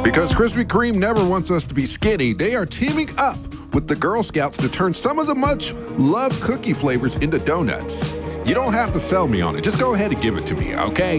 Because Krispy Kreme never wants us to be skinny, they are teaming up with the Girl Scouts to turn some of the much-loved cookie flavors into donuts. You don't have to sell me on it. Just go ahead and give it to me, okay?